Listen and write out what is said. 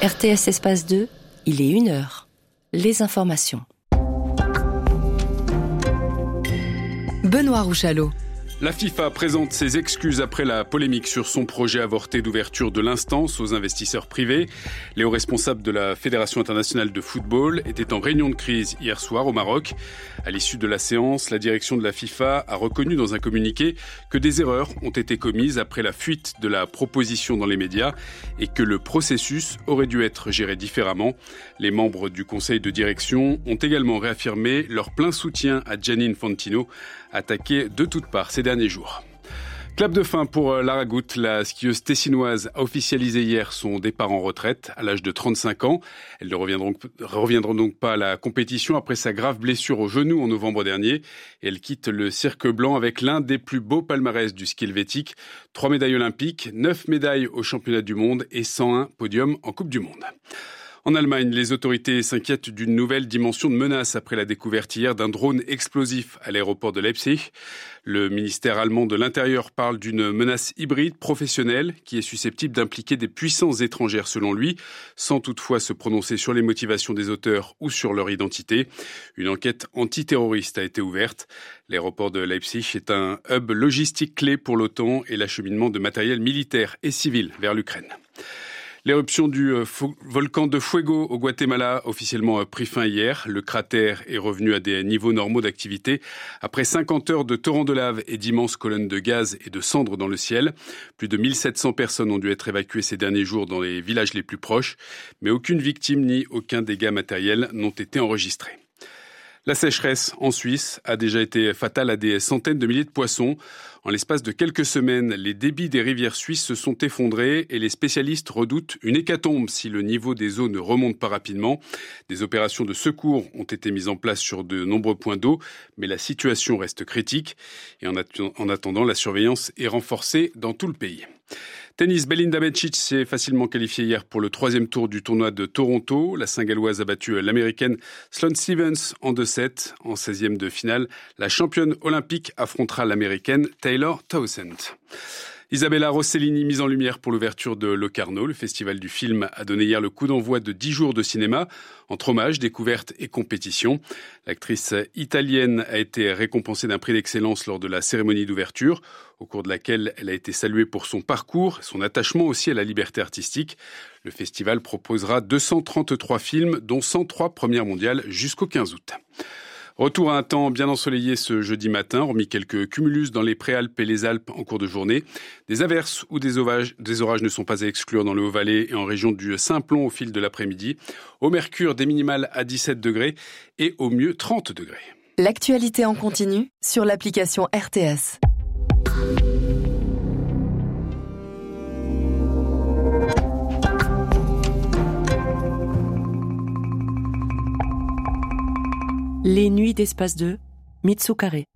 RTS Espace 2, il est 1h. Les informations. Benoît Rouchalot. La FIFA présente ses excuses après la polémique sur son projet avorté d'ouverture de l'instance aux investisseurs privés. Les hauts responsables de la Fédération internationale de football étaient en réunion de crise hier soir au Maroc. À l'issue de la séance, la direction de la FIFA a reconnu dans un communiqué que des erreurs ont été commises après la fuite de la proposition dans les médias et que le processus aurait dû être géré différemment. Les membres du conseil de direction ont également réaffirmé leur plein soutien à Gianni Infantino, attaqué de toutes parts ces derniers jours. Clap de fin pour Lara Gut, la skieuse tessinoise a officialisé hier son départ en retraite à l'âge de 35 ans. Elle ne reviendra donc pas à la compétition après sa grave blessure au genou en novembre dernier. Et elle quitte le cirque blanc avec l'un des plus beaux palmarès du ski helvétique. 3 médailles olympiques, 9 médailles aux championnats du monde et 101 podiums en Coupe du Monde. En Allemagne, les autorités s'inquiètent d'une nouvelle dimension de menace après la découverte hier d'un drone explosif à l'aéroport de Leipzig. Le ministère allemand de l'Intérieur parle d'une menace hybride professionnelle qui est susceptible d'impliquer des puissances étrangères selon lui, sans toutefois se prononcer sur les motivations des auteurs ou sur leur identité. Une enquête antiterroriste a été ouverte. L'aéroport de Leipzig est un hub logistique clé pour l'OTAN et l'acheminement de matériel militaire et civil vers l'Ukraine. L'éruption du volcan de Fuego au Guatemala, officiellement pris fin hier. Le cratère est revenu à des niveaux normaux d'activité après 50 heures de torrents de lave et d'immenses colonnes de gaz et de cendres dans le ciel. Plus de 1700 personnes ont dû être évacuées ces derniers jours dans les villages les plus proches, mais aucune victime ni aucun dégât matériel n'ont été enregistrés. La sécheresse en Suisse a déjà été fatale à des centaines de milliers de poissons. En l'espace de quelques semaines, les débits des rivières suisses se sont effondrés et les spécialistes redoutent une hécatombe si le niveau des eaux ne remonte pas rapidement. Des opérations de secours ont été mises en place sur de nombreux points d'eau, mais la situation reste critique. Et en attendant, la surveillance est renforcée dans tout le pays. Tennis, Belinda Bencic s'est facilement qualifiée hier pour le 3e tour du tournoi de Toronto. La Saint-Galloise a battu l'Américaine Sloane Stevens en 2-7. En 16e de finale, la championne olympique affrontera l'Américaine Taylor Townsend. Isabella Rossellini mise en lumière pour l'ouverture de Locarno. Le festival du film a donné hier le coup d'envoi de 10 jours de cinéma, entre hommages, découvertes et compétitions. L'actrice italienne a été récompensée d'un prix d'excellence lors de la cérémonie d'ouverture, au cours de laquelle elle a été saluée pour son parcours, son attachement aussi à la liberté artistique. Le festival proposera 233 films, dont 103 premières mondiales, jusqu'au 15 août. Retour à un temps bien ensoleillé ce jeudi matin, hormis quelques cumulus dans les Préalpes et les Alpes en cours de journée. Des averses ou des orages ne sont pas à exclure dans le Haut-Valais et en région du Simplon au fil de l'après-midi. Au mercure, des minimales à 17 degrés et au mieux 30 degrés. L'actualité en continu sur l'application RTS. Les nuits d'Espace 2, Mitsukare.